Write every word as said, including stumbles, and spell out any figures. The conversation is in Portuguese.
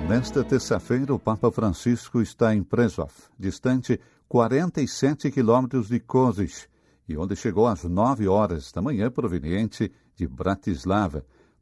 Nesta terça-feira, o Papa Francisco está em Prešov, distante quarenta e sete quilômetros de Košice, e onde chegou às nove horas da manhã, proveniente de Bratislava,